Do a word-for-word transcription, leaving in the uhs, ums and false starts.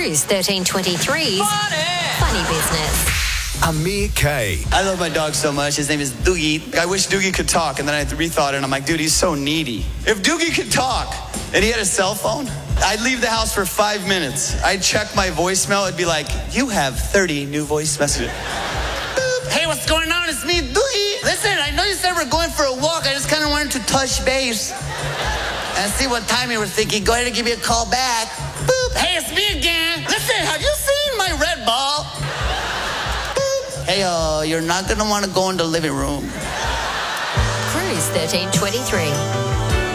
Cruise thirteen twenty-three's Funny, Funny Business. Amir K. I love my dog so much. His name is Doogie. I wish Doogie could talk, and then I rethought it, and I'm like, dude, he's so needy. If Doogie could talk, and he had a cell phone, I'd leave the house for five minutes. I'd check my voicemail. It'd be like, you have thirty new voice messages. Boop. Hey, what's going on? It's me, Doogie. Listen, I know you said we're going for a walk. I just kind of wanted to touch base and see what time you were thinking. Go ahead and give me a call back. Boop. Hey, it's me again. Listen, have you seen my red ball? Boop. Hey, uh, you're not going to want to go in the living room. Cruise thirteen twenty-three.